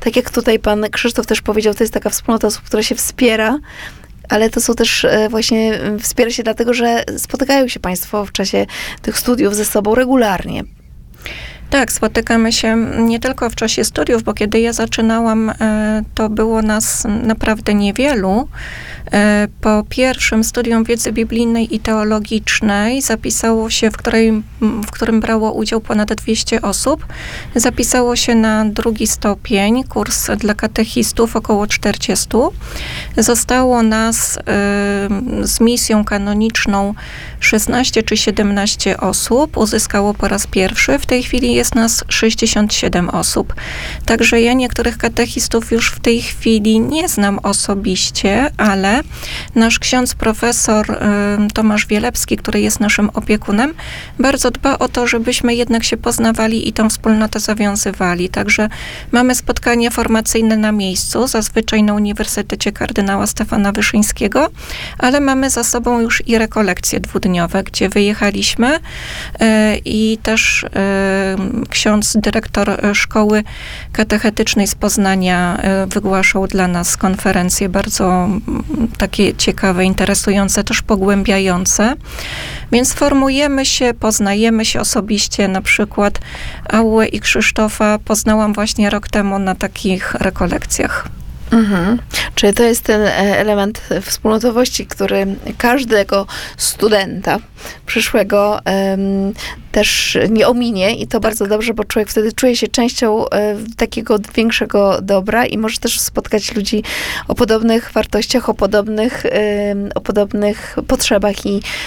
tak jak tutaj pan Krzysztof też powiedział, to jest taka wspólnota osób, która się wspiera, ale to są też właśnie, wspiera się dlatego, że spotykają się państwo w czasie tych studiów ze sobą regularnie. Tak, spotykamy się nie tylko w czasie studiów, bo kiedy ja zaczynałam, to było nas naprawdę niewielu. Po pierwszym studium wiedzy biblijnej i teologicznej zapisało się, w którym brało udział ponad 200 osób. Zapisało się na 2. stopień, kurs dla katechistów, około 40. Zostało nas z misją kanoniczną 16 czy 17 osób. Uzyskało po raz pierwszy. W tej chwili jest nas 67 osób. Także ja niektórych katechistów już w tej chwili nie znam osobiście, ale nasz ksiądz profesor Tomasz Wielepski, który jest naszym opiekunem, bardzo dba o to, żebyśmy jednak się poznawali i tą wspólnotę zawiązywali. Także mamy spotkania formacyjne na miejscu, zazwyczaj na Uniwersytecie Kardynała Stefana Wyszyńskiego, ale mamy za sobą już i rekolekcje dwudniowe, gdzie wyjechaliśmy i też ksiądz dyrektor szkoły katechetycznej z Poznania wygłaszał dla nas konferencje bardzo takie ciekawe, interesujące, też pogłębiające. Więc formujemy się, poznajemy się osobiście. Na przykład Aułę i Krzysztofa poznałam właśnie rok temu na takich rekolekcjach. Mhm. Czyli to jest ten element wspólnotowości, który każdego studenta przyszłego też nie ominie i to bardzo dobrze, bo człowiek wtedy czuje się częścią takiego większego dobra i może też spotkać ludzi o podobnych wartościach, o podobnych potrzebach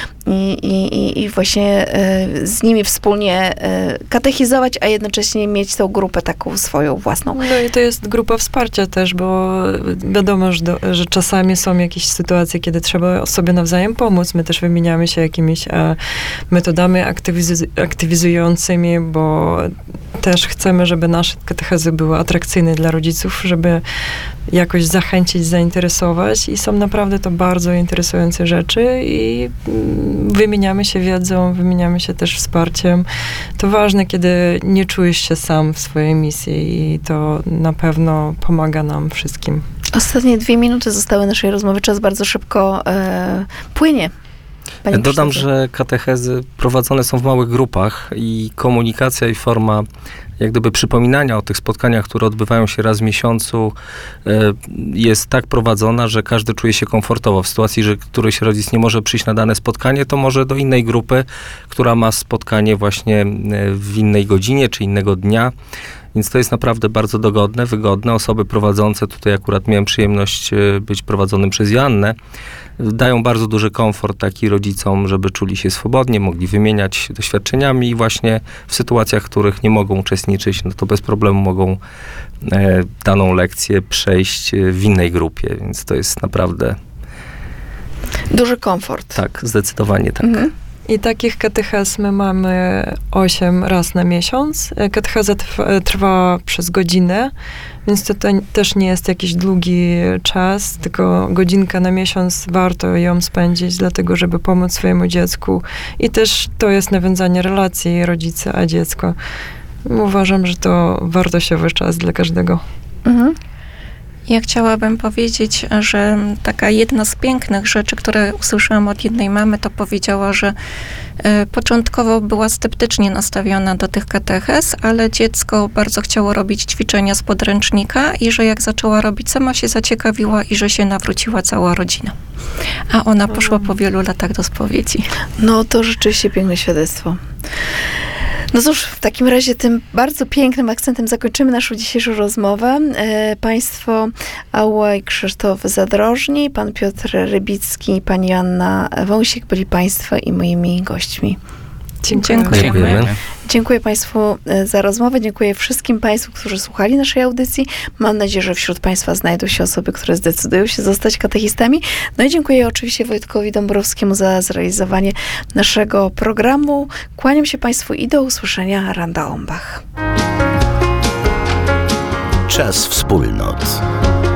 i właśnie z nimi wspólnie katechizować, a jednocześnie mieć tą grupę taką swoją własną. No i to jest grupa wsparcia też, bo wiadomo, że czasami są jakieś sytuacje, kiedy trzeba sobie nawzajem pomóc. My też wymieniamy się jakimiś metodami aktywizującymi, bo też chcemy, żeby nasze katechezy były atrakcyjne dla rodziców, żeby jakoś zachęcić, zainteresować i są naprawdę to bardzo interesujące rzeczy i wymieniamy się wiedzą, wymieniamy się też wsparciem. To ważne, kiedy nie czujesz się sam w swojej misji i to na pewno pomaga nam wszystkim. Ostatnie 2 minuty zostały naszej rozmowy. Czas bardzo szybko płynie. Panie Dodam, Krzysztofie. że katechezy prowadzone są w małych grupach i komunikacja i forma jak gdyby przypominania o tych spotkaniach, które odbywają się raz w miesiącu, jest tak prowadzona, że każdy czuje się komfortowo. W sytuacji, że któryś rodzic nie może przyjść na dane spotkanie, to może do innej grupy, która ma spotkanie właśnie w innej godzinie czy innego dnia. Więc to jest naprawdę bardzo dogodne, wygodne. Osoby prowadzące, tutaj akurat miałem przyjemność być prowadzonym przez Joannę, dają bardzo duży komfort taki rodzicom, żeby czuli się swobodnie, mogli wymieniać doświadczeniami i właśnie w sytuacjach, w których nie mogą uczestniczyć, no to bez problemu mogą daną lekcję przejść w innej grupie, więc to jest naprawdę... Duży komfort. Tak, zdecydowanie tak. Mhm. I takich katechez my mamy 8 raz na miesiąc. Katecheza trwa przez godzinę, więc to też nie jest jakiś długi czas, tylko godzinka na miesiąc warto ją spędzić, dlatego żeby pomóc swojemu dziecku. I też to jest nawiązanie relacji rodzica a dziecko. Uważam, że to wartościowy czas dla każdego. Mhm. Ja chciałabym powiedzieć, że taka jedna z pięknych rzeczy, które usłyszałam od jednej mamy, to powiedziała, że początkowo była sceptycznie nastawiona do tych katechez, ale dziecko bardzo chciało robić ćwiczenia z podręcznika i że jak zaczęła robić, sama się zaciekawiła i że się nawróciła cała rodzina. A ona poszła po wielu latach do spowiedzi. No to rzeczywiście piękne świadectwo. No cóż, w takim razie tym bardzo pięknym akcentem zakończymy naszą dzisiejszą rozmowę. Państwo Auła i Krzysztof Zadrożni, pan Piotr Rybicki, pani Joanna Wąsik byli państwa i moimi gośćmi. Dziękujemy. Dziękuję Państwu za rozmowę. Dziękuję wszystkim Państwu, którzy słuchali naszej audycji. Mam nadzieję, że wśród Państwa znajdą się osoby, które zdecydują się zostać katechistami. No i dziękuję oczywiście Wojtkowi Dąbrowskiemu za zrealizowanie naszego programu. Kłaniam się Państwu i do usłyszenia. Randa Ombach. Czas wspólnot.